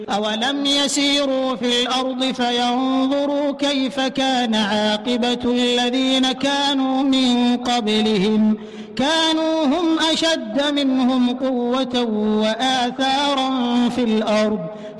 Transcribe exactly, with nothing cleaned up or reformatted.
أولم يسيروا في الأرض فينظروا كيف كان عاقبة الذين كانوا من قبلهم كانوا هم أشد منهم قوة وآثارا في الأرض